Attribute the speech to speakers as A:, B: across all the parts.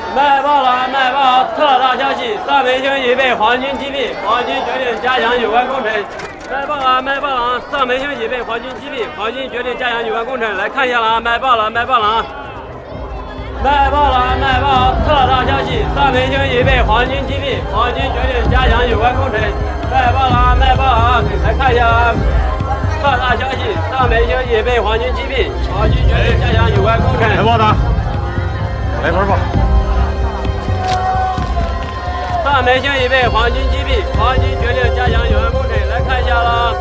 A: 卖报了，卖报！特大消息，上门兄已被皇军击毙，皇军决定加强有关工程。卖报了，卖报了！上门兄已被皇军击毙，皇军决定加强有关工程。来看一下了啊！卖报了，卖报了啊！卖报了，卖报！特大消息，上门兄已被皇军击毙，皇军决定加强有关工程。卖报了啊！卖报了啊！来看一下啊！特大消息，上门兄已被皇军击毙，皇军决定加强有关工程。
B: 来报的，来份吧。
A: 上门兄已被皇军击毙，皇军决定加强有关工程。来看一下了。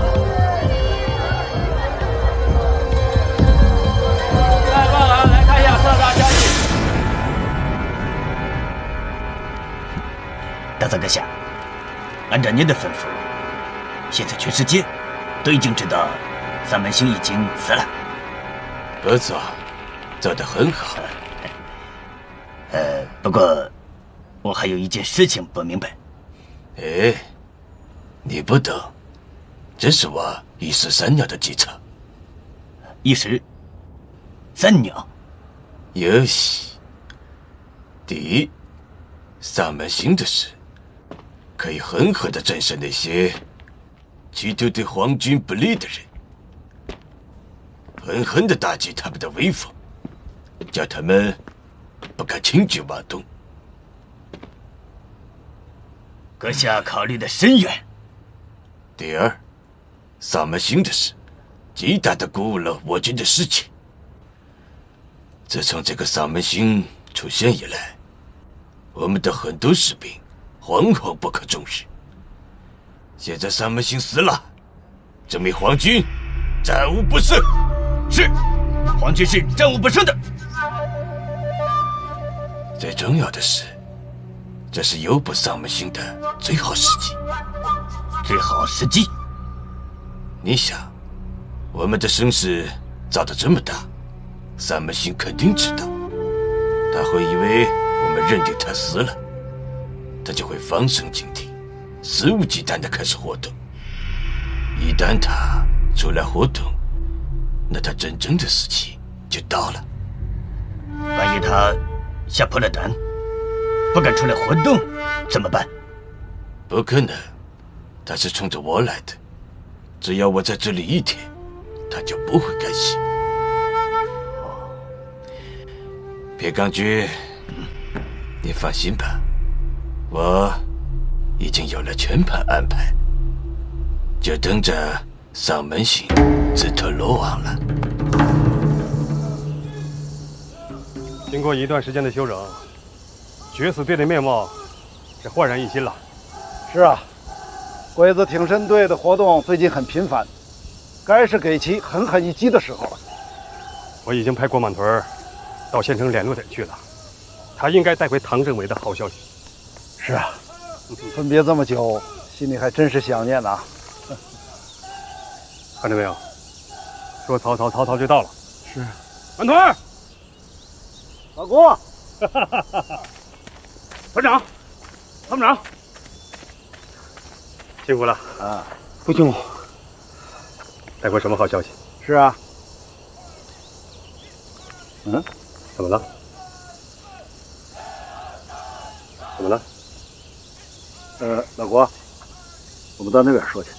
A: 卖报了，来看一下特大消息。
C: 大赞阁下，按照您的吩咐，现在全世界都已经知道三门星已经死了。
D: 不错，做得很好。
C: 不过我还有一件事情不明白。
D: 哎，你不懂，这是我一石三鸟的计策。
C: 一石三鸟。
D: 有戏。第一，三门星的事，可以狠狠地震慑那些企图对皇军不利的人，狠狠地打击他们的威风，叫他们不敢轻举妄动。
C: 阁下考虑的深远。
D: 第二，三门星的事，极大地鼓舞了我军的士气。自从这个三门星出现以来，我们的很多士兵惶惶不可终日。现在三门星死了，证明皇军战无不胜。
C: 是，皇军是战无不胜的。
D: 最重要的是，这是诱捕三门星的最好时机。
C: 最好时机？
D: 你想，我们的声势造得这么大，三门星肯定知道，他会以为我们认定他死了，他就会放声警惕，肆无忌惮地开始活动。一旦他出来活动，那他真正的死期就到了。
C: 万一他吓破了胆，不敢出来活动，怎么办？
D: 不可能，他是冲着我来的。只要我在这里一天，他就不会甘心。铁刚君，你放心吧，我已经有了全盘安排，就等着三门星自投罗网了。
B: 经过一段时间的休整，决死队的面貌是焕然一新了。
E: 是啊，鬼子挺身队的活动最近很频繁，该是给其狠狠一击的时候了。
B: 我已经派郭满屯到县城联络点去了，他应该带回唐政委的好消息。
E: 是啊，分别这么久，心里还真是想念呐。
B: 看到没有？说曹操，曹操就到了。
E: 是，
B: 满屯，
E: 老郭，
B: 团长，参谋长，辛苦了
E: 啊！
B: 不辛苦。带回什么好消息？
E: 是啊。嗯，
B: 怎么了？怎么了？
E: 老郭，我们到那边说去。